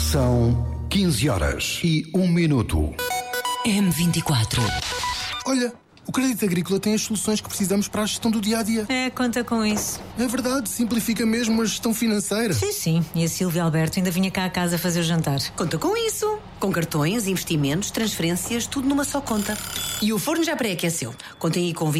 São 15h01. M24. Olha, o Crédito Agrícola tem as soluções que precisamos para a gestão do dia-a-dia. Conta com isso. É verdade, simplifica mesmo a gestão financeira. Sim. E a Silvia Alberto ainda vinha cá a casa fazer o jantar. Conta com isso. Com cartões, investimentos, transferências, tudo numa só conta. E o forno já pré-aqueceu. Contem aí com